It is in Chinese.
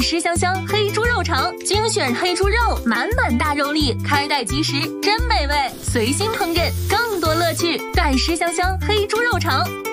湿香香黑猪肉肠，精选黑猪肉，满满大肉粒，开袋即食，真美味。随心烹饪，更多乐趣。盖湿香香黑猪肉肠。